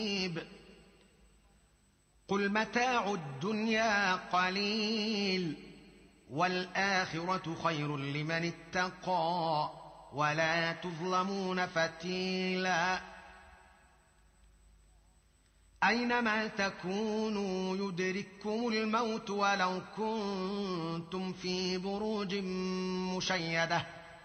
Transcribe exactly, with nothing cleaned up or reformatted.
قل متاع الدنيا قليل والآخرة خير لمن اتقى ولا تظلمون فتيلا أينما تكونوا يدرككم الموت ولو كنتم في بروج مشيدة